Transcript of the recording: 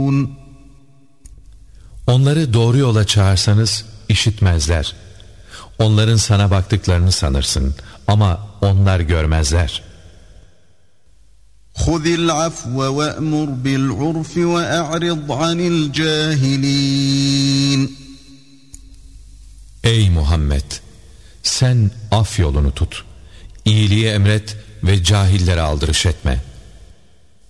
Onları doğru yola çağırsanız işitmezler. Onların sana baktıklarını sanırsın ama onlar görmezler. خُذِ الْعَفْوَ وَأْمُرْ بِالْعُرْفِ وَأَعْرِضْ عَنِ الْجَاهِلِينَ. Ey Muhammed! Sen af yolunu tut. İyiliği emret ve cahillere aldırış etme.